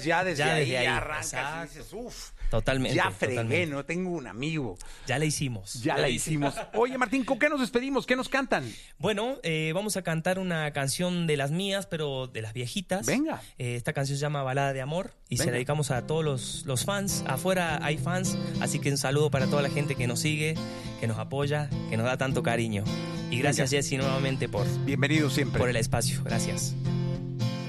ya desde ahí arrancas exacto. y dices, uff. Totalmente. Ya fregué, totalmente. no tengo un amigo. Ya la hicimos. Ya la hicimos. Oye, Martín, ¿con qué nos despedimos? ¿Qué nos cantan? Bueno, vamos a cantar una canción de las mías, pero de las viejitas. Venga. Esta canción se llama Balada de Amor y se Venga. la dedicamos a todos los fans. Afuera hay fans, así que un saludo para toda la gente que nos sigue, que nos apoya, que nos da tanto cariño. Y gracias, Venga. Jessy, nuevamente Bienvenido siempre. por el espacio. Gracias.